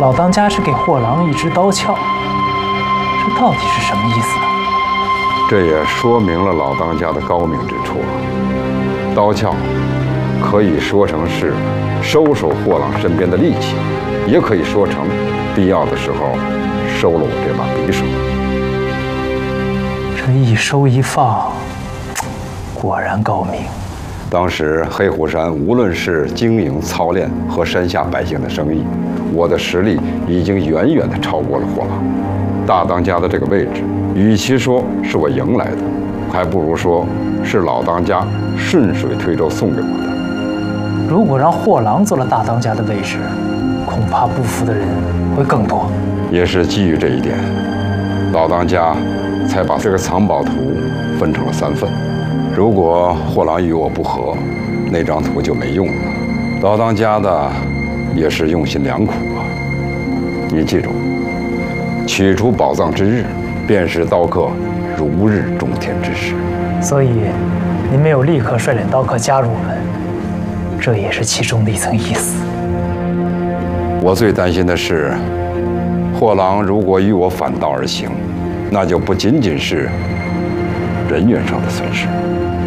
老当家只给货郎一支刀鞘，这到底是什么意思呢？ 这也说明了老当家的高明之处了。刀鞘可以说成是收守货郎身边的利器，也可以说成必要的时候收了我这把匕首。 这一收一放，果然高明。 当时黑虎山无论是经营操练和山下百姓的生意，我的实力已经远远地超过了货郎。大当家的这个位置，与其说是我赢来的，还不如说是老当家顺水推舟送给我的。 如果让货郎做了大当家的位置，恐怕不服的人会更多。 也是基于这一点，老当家才把这个藏宝图分成了3份。如果货郎与我不和，那张图就没用了。老当家的也是用心良苦啊。你记住，取出宝藏之日，便是刀客如日中天之时。 所以，您没有立刻率领刀客加入我们，这也是其中的一层意思。 我最担心的是，货郎如果与我反道而行，那就不仅仅是人员上的损失，